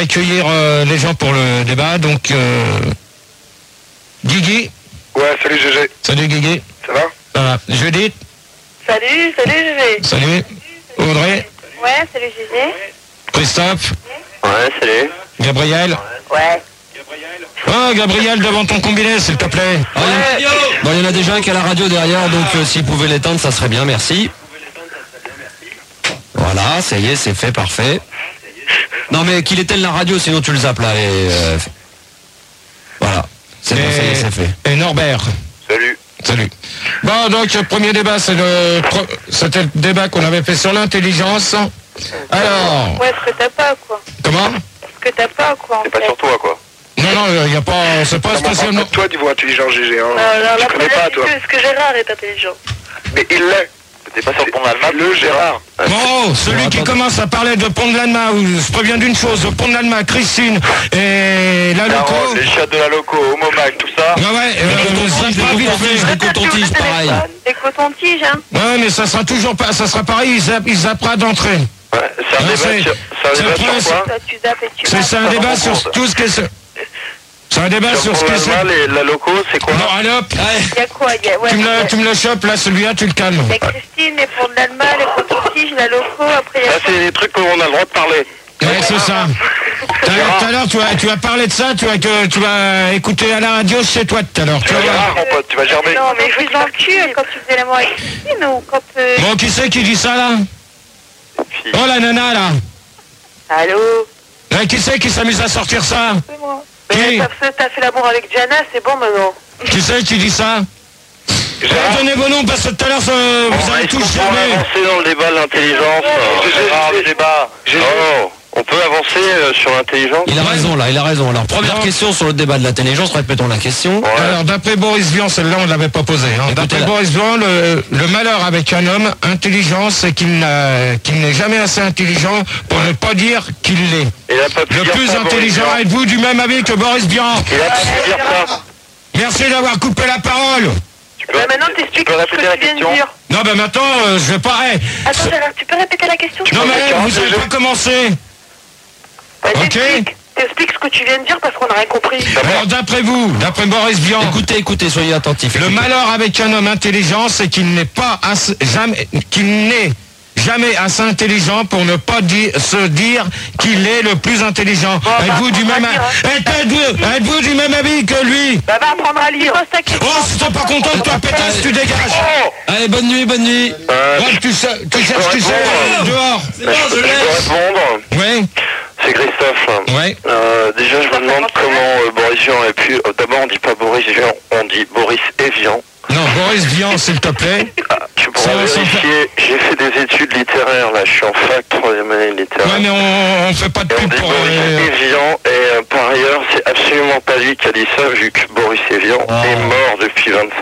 accueillir les gens pour le débat. Donc, Guigui. Ouais, salut GG. Salut Guigui. Ça va? Ça va. Judith. Salut GG. Salut. Audrey. Ouais, salut GG. Christophe. Ouais, salut. Gabriel. Ouais. Ah, Gabriel, devant ton combiné, s'il te plaît. Ah, bon, il y en a déjà un qui a la radio derrière, donc s'il pouvait l'éteindre, ça serait bien, merci. Voilà, ça y est, c'est fait, parfait. Non, mais qu'il éteigne la radio, sinon tu le zappes là. Voilà, c'est bon, ça y est, c'est fait. Et Norbert. Salut. Salut. Bon, donc, le premier débat, c'était le débat qu'on avait fait sur l'intelligence. Alors... Ouais, ce que t'as pas, quoi. Comment? Ce que t'as pas, quoi, en C'est pas fait. sur toi, quoi. Non, il n'y a pas... C'est pas spécialement... Toi, tu vois intelligent GG, hein. Non, Tu connais pas, toi. Est-ce que Gérard est intelligent? Mais il l'est. T'es pas sur le pont d'Alma, Le Gérard. Bon, celui qui commence à parler de Pont de l'Alma, je préviens d'une chose, le Pont de l'Alma, Christine et la loco... Carotte, les chats de la loco, Homomac, tout ça. Ouais, ça vite fait. Les cotons-tiges, pareil. Des cotons-tiges, hein. Ouais, mais ça sera toujours pas, ça sera pareil, ils zappera d'entrée. Ouais, c'est un Non, débat sur quoi? Toi, tu zappes et tu C'est un débat sur tout ce qui est... C'est un débat sur ce qui est... La loco, c'est quoi? Non, allez hop, Il y a quoi? tu me le chopes, là, celui-là, tu le calmes. Il y a Christine, les ponts de l'Alma, les cotons-tiges, la loco, après il y a... Ça, c'est des trucs qu'on a le droit de parler. Ouais, c'est ça. Tout à l'heure, tu vas parler de ça, tu vas écouter à la radio chez toi tout à l'heure. Tu vas Gérard, mon pote, tu vas gerber. Non, mais je dans le cul quand tu faisais l'amour avec Christine ou quand... Bon, qui c'est qui dit ça, là? Oh, la nana, là. Allô? Qui c'est qui s'amuse à sortir ça? C'est moi. Qui? Mais t'as fait l'amour avec Jana, c'est bon maintenant. Qui c'est qui dit ça? Donnez vos noms parce que tout à l'heure, vous avez tous On peut germé. avancer dans le débat de l'intelligence. Gérard, le débat. Oh, on peut avancer sur l'intelligence. Il a raison, là, il a raison. Alors, première question sur le débat de l'intelligence, répétons la question. Alors, d'après Boris Vian, celle-là, on ne l'avait pas posée. Hein. D'après Boris Vian, le malheur avec un homme intelligent, c'est qu'il n'est jamais assez intelligent pour ne pas dire qu'il l'est. Le plus intelligent, êtes-vous du même avis que Boris Vian? Il a pas pu dire ça. Merci d'avoir coupé la parole. Maintenant, t'expliques ce que tu viens de dire. Non, ben maintenant, je vais pas... Attends, Gérard, tu peux répéter la question? Non, mais vous n'avez pas commencé. Ok. T'expliques ce que tu viens de dire parce qu'on n'a rien compris. Alors, d'après vous, d'après Boris Vian... Écoutez, soyez attentifs. Le malheur avec un homme intelligent, c'est qu'il n'est jamais assez intelligent pour ne pas se dire qu'il est le plus intelligent. Êtes-vous du même avis que lui? Bah, va apprendre à lire. Oh, si t'es pas content de toi, pétasse, tu dégages. Allez, bonne nuit. Ouais, tu cherches, dehors. Je peux répondre. Oui. C'est Christophe. Ouais. Déjà, je me demande comment Boris Vian a pu... D'abord, on dit pas Boris Vian, on dit Boris Evian. Non, Boris Vian, s'il te plaît. Tu pourras vérifier, j'ai fait des études littéraires, là, je suis en fac, 3e année littéraire. Ouais, mais on fait pas de pub pour... Boris Evian, et par ailleurs, c'est absolument pas lui qui a dit ça, vu que Boris Evian est mort depuis 25